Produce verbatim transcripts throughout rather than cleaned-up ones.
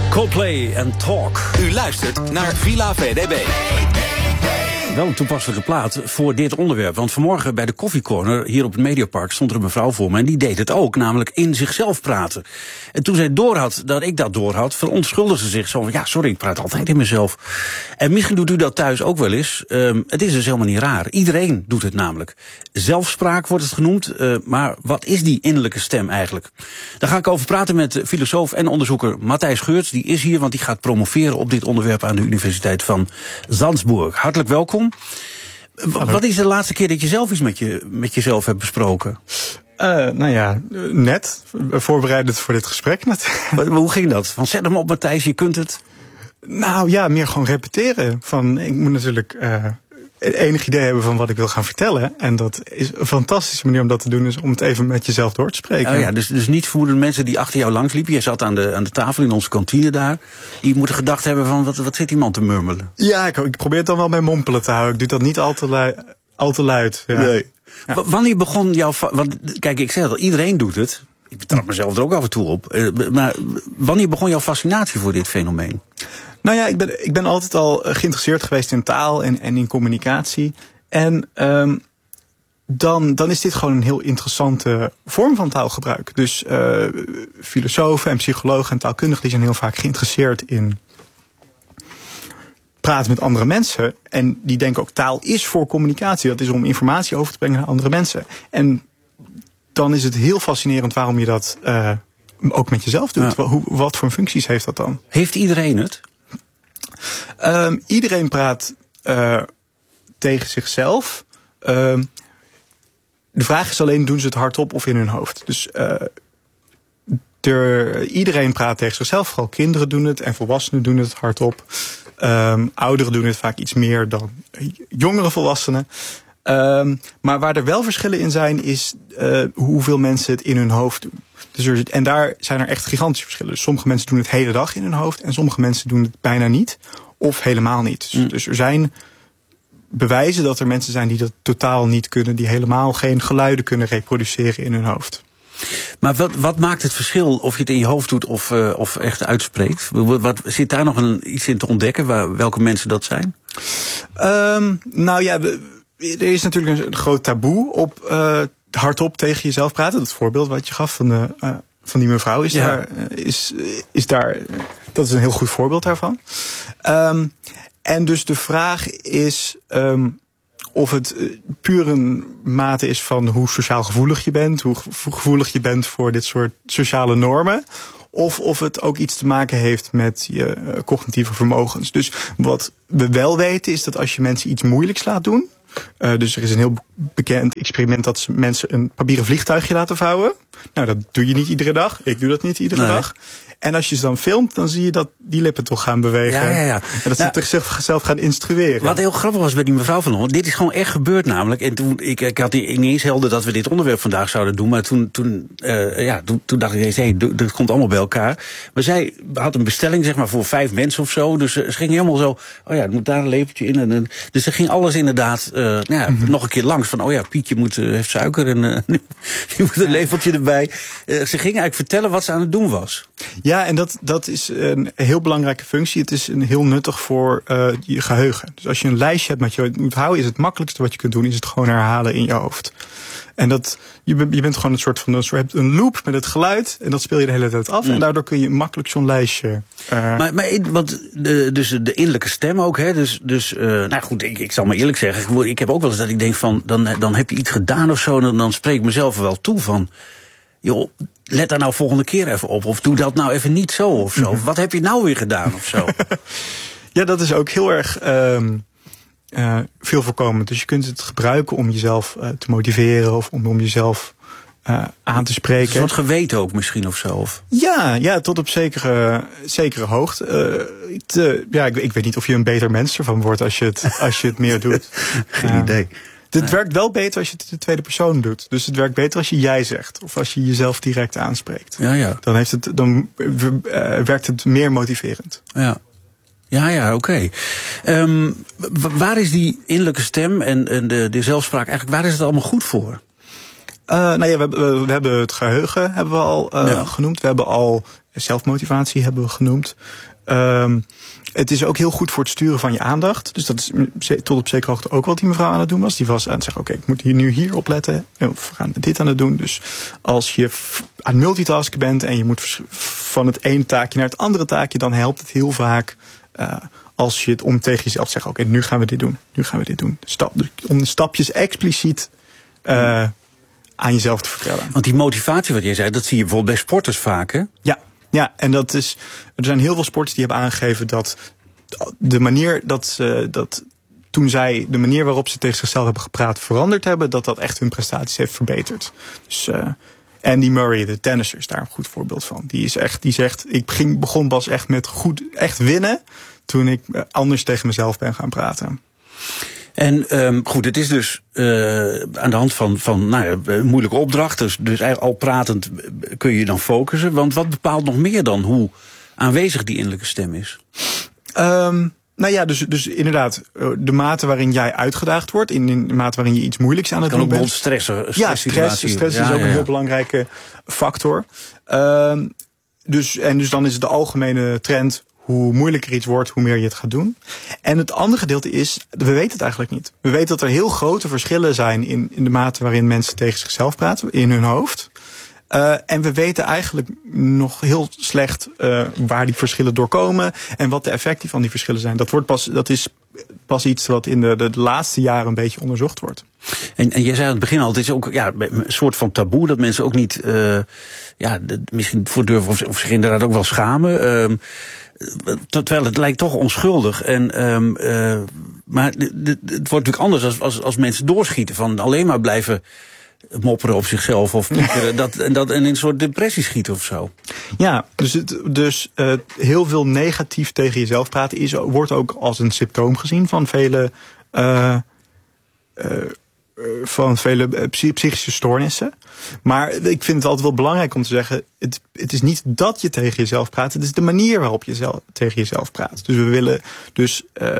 Coldplay en Talk. U luistert naar Villa V D B. Wel een toepasselijke plaat voor dit onderwerp. Want vanmorgen bij de Coffee Corner hier op het Mediapark stond er een mevrouw voor me en die deed het ook, namelijk in zichzelf praten. En toen zij doorhad dat ik dat doorhad, verontschuldigde ze zich zo van, ja, sorry, ik praat altijd in mezelf. En misschien doet u dat thuis ook wel eens. Um, het is dus helemaal niet raar. Iedereen doet het namelijk. Zelfspraak wordt het genoemd, uh, maar wat is die innerlijke stem eigenlijk? Daar ga ik over praten met filosoof en onderzoeker Matthijs Geurts. Die is hier, want die gaat promoveren op dit onderwerp aan de Universiteit van Salzburg. Hartelijk welkom. Hallo. Wat is de laatste keer dat je zelf iets met, je, met jezelf hebt besproken? Uh, nou ja, net. Voorbereidend voor dit gesprek net. Wat, hoe ging dat? Van zet hem op, Matthijs, je kunt het. Nou ja, meer gewoon repeteren. Van, ik moet natuurlijk uh, enig idee hebben van wat ik wil gaan vertellen. En dat is een fantastische manier om dat te doen, is om het even met jezelf door te spreken. Oh ja, dus, dus niet voor de mensen die achter jou langs liepen. Je zat aan de, aan de tafel in onze kantine daar. Die moeten gedacht hebben van, wat, wat zit die man te murmelen? Ja, ik, ik probeer het dan wel bij mompelen te houden. Ik doe dat niet al te, lui, al te luid. Ja. Nee. Ja. W- wanneer begon jouw... Want kijk, ik zeg het al, iedereen doet het. Ik betrap mezelf er ook af en toe op. Uh, maar wanneer begon jouw fascinatie voor dit fenomeen? Nou ja, ik ben, ik ben altijd al geïnteresseerd geweest in taal en, en in communicatie. En um, dan, dan is dit gewoon een heel interessante vorm van taalgebruik. Dus uh, filosofen en psychologen en taalkundigen die zijn heel vaak geïnteresseerd in praten met andere mensen. En die denken ook, taal is voor communicatie. Dat is om informatie over te brengen naar andere mensen. En dan is het heel fascinerend waarom je dat uh, ook met jezelf doet. Ja. Hoe, wat voor functies heeft dat dan? Heeft iedereen het? Um, iedereen praat uh, tegen zichzelf. Uh, de vraag is alleen, doen ze het hardop of in hun hoofd? Dus uh, er, iedereen praat tegen zichzelf. Vooral kinderen doen het en volwassenen doen het hardop. Um, ouderen doen het vaak iets meer dan jongere volwassenen. Um, maar waar er wel verschillen in zijn, is uh, hoeveel mensen het in hun hoofd doen. Dus er, en daar zijn er echt gigantische verschillen. Dus sommige mensen doen het hele dag in hun hoofd en sommige mensen doen het bijna niet of helemaal niet. Dus, mm. dus er zijn bewijzen dat er mensen zijn die dat totaal niet kunnen, die helemaal geen geluiden kunnen reproduceren in hun hoofd. Maar wat, wat maakt het verschil of je het in je hoofd doet of, uh, of echt uitspreekt? Wat, wat, zit daar nog een, iets in te ontdekken, waar, welke mensen dat zijn? Um, nou ja, er is natuurlijk een groot taboe op uh, hardop tegen jezelf praten. Dat voorbeeld wat je gaf van, de, uh, van die mevrouw is, ja. daar, is, is daar... Dat is een heel goed voorbeeld daarvan. Um, en dus de vraag is um, of het puur een mate is van hoe sociaal gevoelig je bent, hoe gevoelig je bent voor dit soort sociale normen, of of het ook iets te maken heeft met je uh, cognitieve vermogens. Dus wat we wel weten is dat als je mensen iets moeilijks laat doen, Uh, dus er is een heel bekend experiment dat ze mensen een papieren vliegtuigje laten vouwen. Nou, dat doe je niet iedere dag. Ik doe dat niet iedere nee. dag. En als je ze dan filmt, dan zie je dat die lippen toch gaan bewegen. Ja, ja, ja. En dat ze nou, zichzelf gaan instrueren. Wat heel grappig was bij die mevrouw van ons, dit is gewoon echt gebeurd namelijk. En toen, ik, ik had niet eens helder dat we dit onderwerp vandaag zouden doen. Maar toen, toen, uh, ja, toen, toen dacht ik eens, hé, hey, dat komt allemaal bij elkaar. Maar zij had een bestelling, zeg maar, voor vijf mensen of zo. Dus ze ging helemaal zo, oh ja, er moet daar een lepeltje in. En, en, dus ze ging alles inderdaad uh, nou ja, mm-hmm. nog een keer langs. Van, oh ja, Pietje moet, uh, heeft suiker en uh, nu moet een lepeltje erbij. Uh, ze ging eigenlijk vertellen wat ze aan het doen was. Ja, en dat, dat is een heel belangrijke functie. Het is een heel nuttig voor uh, je geheugen. Dus als je een lijstje hebt met je moet houden, is het makkelijkste wat je kunt doen, is het gewoon herhalen in je hoofd. En dat, je, je bent gewoon een soort van, je hebt een loop met het geluid en dat speel je de hele tijd af. Mm. En daardoor kun je makkelijk zo'n lijstje. Uh, maar, maar want de, dus de innerlijke stem ook, hè? Dus, dus uh, nou goed, ik, ik zal maar eerlijk zeggen, ik, ik heb ook wel eens dat ik denk van, dan, dan heb je iets gedaan of zo, en dan, dan spreek ik mezelf er wel toe van, joh, let daar nou volgende keer even op. Of doe dat nou even niet zo of zo. Mm-hmm. Wat heb je nou weer gedaan of zo? Ja, dat is ook heel erg um, uh, veel voorkomend. Dus je kunt het gebruiken om jezelf uh, te motiveren of om, om jezelf uh, aan te spreken. Een soort geweten ook misschien of zo? Of? Ja, ja, tot op zekere, zekere hoogte. Uh, het, uh, ja, ik, ik weet niet of je een beter mens ervan wordt als je het, als je het meer doet. Geen uh, idee. Het nee. werkt wel beter als je het in de tweede persoon doet. Dus het werkt beter als je jij zegt. Of als je jezelf direct aanspreekt. Ja, ja. Dan, heeft het, dan uh, werkt het meer motiverend. Ja. Ja, ja, oké. Okay. Um, waar is die innerlijke stem en, en de, de zelfspraak eigenlijk, waar is het allemaal goed voor? Uh, nou ja, we, we, we hebben het geheugen hebben we al uh, ja. genoemd. We hebben al zelfmotivatie hebben we genoemd. Um, het is ook heel goed voor het sturen van je aandacht. Dus dat is tot op zekere hoogte ook wat die mevrouw aan het doen was. Die was aan het zeggen, oké, okay, ik moet hier nu hier op letten. Of we gaan dit aan het doen. Dus als je aan het multitasken bent en je moet van het ene taakje naar het andere taakje, dan helpt het heel vaak uh, als je het om tegen jezelf te zeggen, oké, okay, nu gaan we dit doen. Nu gaan we dit doen. Stap, om stapjes expliciet uh, aan jezelf te vertellen. Want die motivatie wat jij zei, dat zie je bijvoorbeeld bij sporters vaak, hè? Ja. Ja, en dat is. Er zijn heel veel sporters die hebben aangegeven dat de manier dat ze dat toen zij de manier waarop ze tegen zichzelf hebben gepraat veranderd hebben, dat dat echt hun prestaties heeft verbeterd. Dus uh, Andy Murray, de tennisser, is daar een goed voorbeeld van. Die is echt, die zegt, ik ging, begon pas echt met goed, echt winnen toen ik anders tegen mezelf ben gaan praten. En um, goed, het is dus uh, aan de hand van, van nou ja, een moeilijke opdracht. Dus, dus eigenlijk al pratend kun je dan focussen. Want wat bepaalt nog meer dan hoe aanwezig die innerlijke stem is? Um, nou ja, dus, dus inderdaad, de mate waarin jij uitgedaagd wordt. In, in de mate waarin je iets moeilijks aan het doen bent. Kan ook stressen. Ja, stress, stress ja, is ook ja, ja. een heel belangrijke factor. Um, dus, en dus dan is het de algemene trend. Hoe moeilijker iets wordt, hoe meer je het gaat doen. En het andere gedeelte is, we weten het eigenlijk niet. We weten dat er heel grote verschillen zijn in, in de mate waarin mensen tegen zichzelf praten, in hun hoofd. Uh, en we weten eigenlijk nog heel slecht uh, waar die verschillen doorkomen en wat de effecten van die verschillen zijn. Dat, wordt pas, dat is pas iets wat in de, de laatste jaren een beetje onderzocht wordt. En, en jij zei aan het begin al, het is ook ja, een soort van taboe dat mensen ook niet, uh, ja, misschien voor durven of, of zich inderdaad ook wel schamen. Uh, Terwijl het lijkt toch onschuldig. En, um, uh, maar het wordt natuurlijk anders als, als, als mensen doorschieten. Van alleen maar blijven mopperen op zichzelf. Of piekeren, dat, en dat en in een soort depressie schieten of zo. Ja, dus, het, dus uh, heel veel negatief tegen jezelf praten is, wordt ook als een symptoom gezien van vele, uh, uh, van vele psychische stoornissen. Maar ik vind het altijd wel belangrijk om te zeggen, het, het is niet dat je tegen jezelf praat, het is de manier waarop je zelf, tegen jezelf praat. Dus we willen dus uh,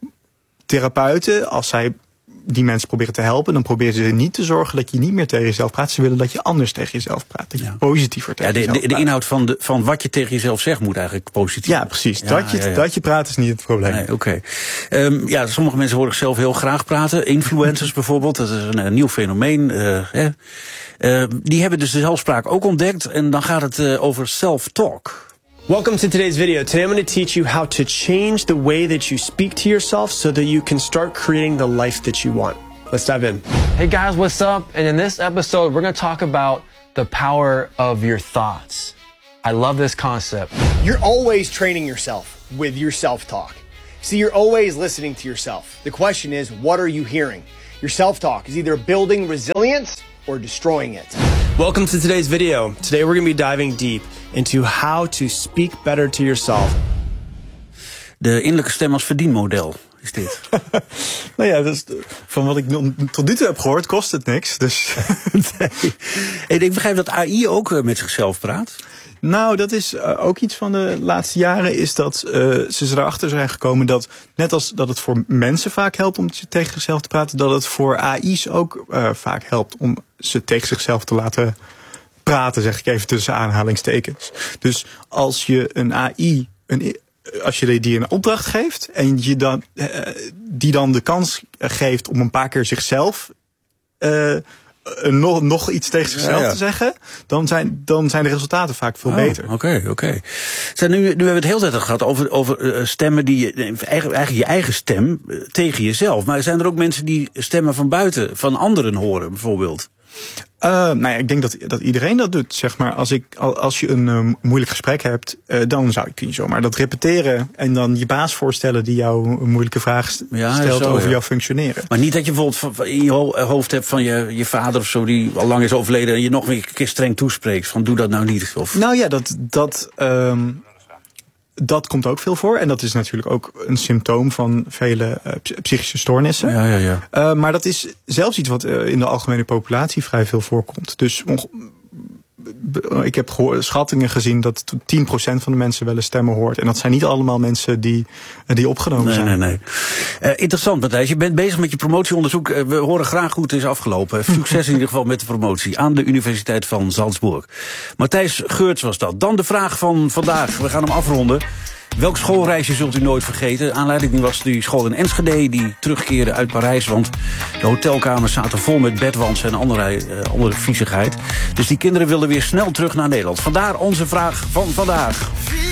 therapeuten, als zij die mensen proberen te helpen, dan proberen ze niet te zorgen dat je niet meer tegen jezelf praat. Ze willen dat je anders tegen jezelf praat. Dat je ja. positiever tegen ja, de, jezelf de, de inhoud van, de, van wat je tegen jezelf zegt moet eigenlijk positief. Ja, precies. Ja, dat, je, ja, ja. dat je praat is niet het probleem. Nee, Oké. Okay. Um, ja, sommige mensen horen zichzelf heel graag praten. Influencers bijvoorbeeld, dat is een, een nieuw fenomeen. Uh, hè. Uh, die hebben dus de zelfspraak ook ontdekt. En dan gaat het uh, over self-talk. Welcome to today's video. Today I'm going to teach you how to change the way that you speak to yourself so that you can start creating the life that you want. Let's dive in. Hey guys, what's up? And in this episode, we're going to talk about the power of your thoughts. I love this concept. You're always training yourself with your self-talk. See, you're always listening to yourself. The question is, what are you hearing? Your self-talk is either building resilience or destroying it. Welcome to today's video. Today we're going to be diving deep into how to speak better to yourself. De innerlijke stem als verdienmodel is dit. Nou ja, dus van wat ik tot nu toe heb gehoord, kost het niks. Dus nee. En ik begrijp dat A I ook met zichzelf praat. Nou, dat is uh, ook iets van de laatste jaren, is dat uh, ze erachter zijn gekomen dat, net als dat het voor mensen vaak helpt om tegen zichzelf te praten, dat het voor A I's ook uh, vaak helpt om ze tegen zichzelf te laten praten, zeg ik even tussen aanhalingstekens. Dus als je een A I, een, als je die een opdracht geeft en je dan, uh, die dan de kans geeft om een paar keer zichzelf uh, Nog, nog iets tegen zichzelf ja, ja. te zeggen, dan zijn, dan zijn de resultaten vaak veel oh, beter. Oké, okay, oké. Okay. Nu, nu hebben we het heel tijd gehad over, over uh, stemmen die je, eigenlijk, eigenlijk je eigen stem uh, tegen jezelf. Maar zijn er ook mensen die stemmen van buiten, van anderen horen bijvoorbeeld? Uh, nou ja, ik denk dat, dat iedereen dat doet, zeg maar. Als, ik, als je een uh, moeilijk gesprek hebt, uh, dan zou je, kun je zomaar dat repeteren en dan je baas voorstellen die jou een moeilijke vraag st- ja, stelt zo, over ja. jouw functioneren. Maar niet dat je bijvoorbeeld in je hoofd hebt van je, je vader of zo, die al lang is overleden, en je nog een keer streng toespreekt van doe dat nou niet. Of... Nou ja, dat... dat um, Dat komt ook veel voor. En dat is natuurlijk ook een symptoom van vele uh, psychische stoornissen. Ja, ja, ja. Uh, maar dat is zelfs iets wat uh, in de algemene populatie vrij veel voorkomt. Dus ik heb gehoor, schattingen gezien dat tien procent van de mensen wel eens stemmen hoort. En dat zijn niet allemaal mensen die, die opgenomen nee, zijn. Nee, nee, nee. Uh, interessant, Matthijs. Je bent bezig met je promotieonderzoek. Uh, we horen graag hoe het is afgelopen. Succes in ieder geval met de promotie aan de Universiteit van Salzburg. Matthijs Geurts was dat. Dan de vraag van vandaag. We gaan hem afronden. Welk schoolreisje zult u nooit vergeten? Aanleiding was die school in Enschede die terugkeerde uit Parijs. Want de hotelkamers zaten vol met bedwants en andere, uh, andere viezigheid. Dus die kinderen wilden weer snel terug naar Nederland. Vandaar onze vraag van vandaag.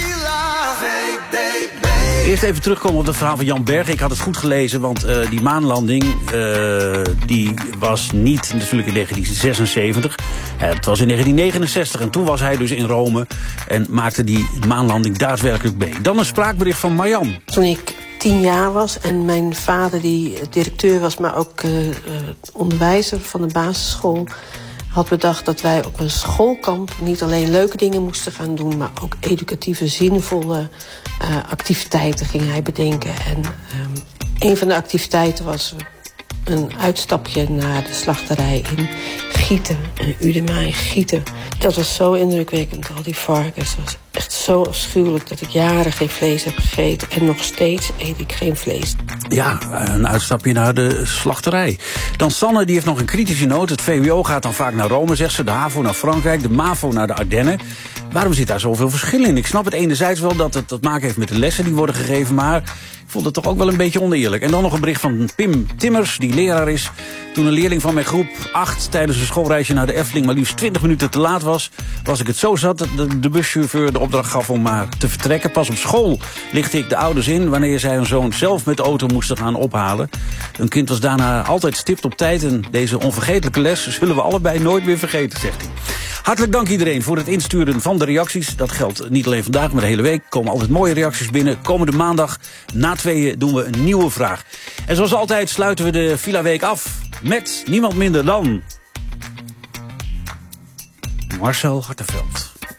Eerst even terugkomen op het verhaal van Jan Berg. Ik had het goed gelezen, want uh, die maanlanding uh, die was niet natuurlijk in negentien zesenzeventig. Uh, het was in negentien negenenzestig en toen was hij dus in Rome en maakte die maanlanding daadwerkelijk mee. Dan een spraakbericht van Marjan. Toen ik tien jaar was en mijn vader die directeur was, maar ook uh, uh, onderwijzer van de basisschool, had bedacht dat wij op een schoolkamp niet alleen leuke dingen moesten gaan doen, maar ook educatieve, zinvolle uh, activiteiten ging hij bedenken. En um, een van de activiteiten was een uitstapje naar de slachterij in Gieten, in Udema in Gieten. Dat was zo indrukwekkend, al die varkens. Het was echt zo afschuwelijk dat ik jaren geen vlees heb gegeten. En nog steeds eet ik geen vlees. Ja, een uitstapje naar de slachterij. Dan Sanne, die heeft nog een kritische noot. Het V W O gaat dan vaak naar Rome, zegt ze. De HAVO naar Frankrijk, de MAVO naar de Ardennen. Waarom zit daar zoveel verschil in? Ik snap het enerzijds wel dat het te maken heeft met de lessen die worden gegeven, maar ik vond het toch ook wel een beetje oneerlijk. En dan nog een bericht van Pim Timmers, die leraar is. Toen een leerling van mijn groep acht tijdens een schoolreisje naar de Efteling maar liefst twintig minuten te laat was, was ik het zo zat dat de, de buschauffeur de opdracht gaf om maar te vertrekken. Pas op school lichtte ik de ouders in wanneer zij hun zoon zelf met de auto moesten gaan ophalen. Hun kind was daarna altijd stipt op tijd en deze onvergetelijke les zullen we allebei nooit meer vergeten, zegt hij. Hartelijk dank iedereen voor het insturen van de reacties. Dat geldt niet alleen vandaag, maar de hele week. Er komen altijd mooie reacties binnen. Komende maandag na tweeën doen we een nieuwe vraag. En zoals altijd sluiten we de Villa Week af met niemand minder dan Marcel Hartenveld.